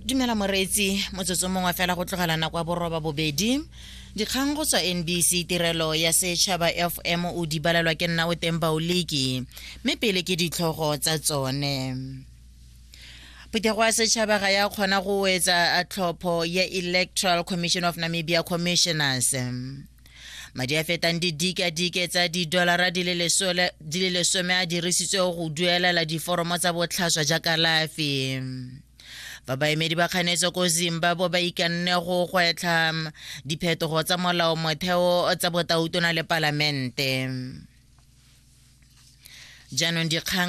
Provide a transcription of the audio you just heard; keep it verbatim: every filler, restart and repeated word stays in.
Dumela moreetsi motsotso mongwe fela go tlogela nako ya boroba bobedi dikgang go tswa N B C tirelo ya setšhaba F M o di balelwa ke nna o teng baoliki mme pele ke ditlhogo tsa tsone. Phetogo ya setšhaba ga ya kgona go wetsa tlhopho ya Electoral Commission of Namibia Commissioners. Madi a fetang di dikadike tsa didolara di le lesome a dirisitswe go duelela diforomo tsa botlhaswa jaaka kalafi. Ba baemedi ba kganetso ko Zimbabwe ba ikanne go gwetlha diphetogo tsa molao motheo tsa botautona le palamente. Jaanong dikgang